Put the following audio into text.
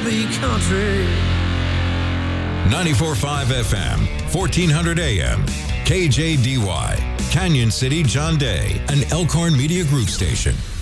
be country. 94.5 FM, 1400 AM, KJDY, Canyon City, John Day, an Elkhorn Media Group station.